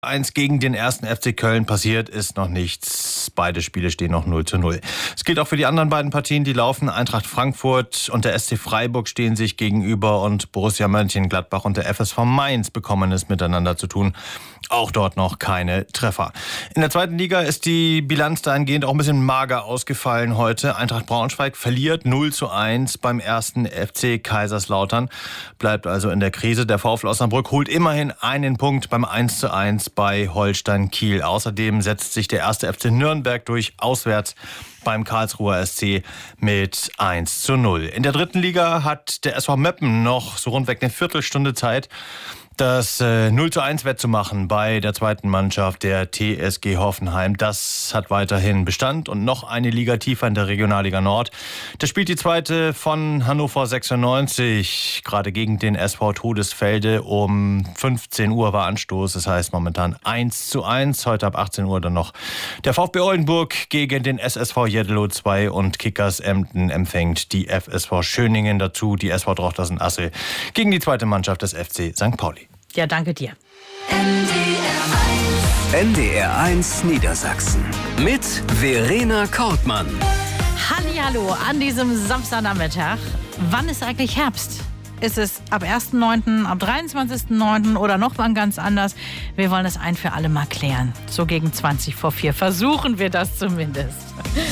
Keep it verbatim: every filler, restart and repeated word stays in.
eins gegen den ersten F C Köln passiert ist noch nichts. Beide Spiele stehen noch null zu null. Es gilt auch für die anderen beiden Partien, die laufen. Eintracht Frankfurt und der S C Freiburg stehen sich gegenüber und Borussia Mönchengladbach und der F S V Mainz bekommen es miteinander zu tun. Auch dort noch keine Treffer. In der zweiten Liga ist die Bilanz dahingehend auch ein bisschen mager ausgefallen heute. Eintracht Braunschweig verliert null zu eins beim ersten F C Kaiserslautern. Bleibt also in der Krise. Der VfL Osnabrück holt immerhin einen Punkt beim eins zu eins bei Holstein Kiel. Außerdem setzt sich der erste F C Nürnberg durch auswärts beim Karlsruher S C mit eins zu null. In der dritten Liga hat der S V Meppen noch so rundweg eine Viertelstunde Zeit, das äh, null zu eins wettzumachen bei der zweiten Mannschaft, der T S G Hoffenheim. Das hat weiterhin Bestand und noch eine Liga tiefer in der Regionalliga Nord. Da spielt die zweite von Hannover sechsundneunzig gerade gegen den S V Todesfelde. Um fünfzehn Uhr war Anstoß, das heißt momentan eins zu eins. Heute ab achtzehn Uhr dann noch der VfB Oldenburg gegen den S S V Jeddelo zwei und Kickers Emden empfängt die F S V Schöningen dazu. Die S V Drochtersen-Assel gegen die zweite Mannschaft des F C Sankt Pauli. Ja, danke dir. N D R eins Niedersachsen mit Verena Kortmann. Hallihallo an diesem Samstagnachmittag. Wann ist eigentlich Herbst? Ist es ab ersten neunten, ab dreiundzwanzigsten neunten oder noch wann ganz anders? Wir wollen es ein für alle mal klären. So gegen zwanzig vor vier versuchen wir das zumindest.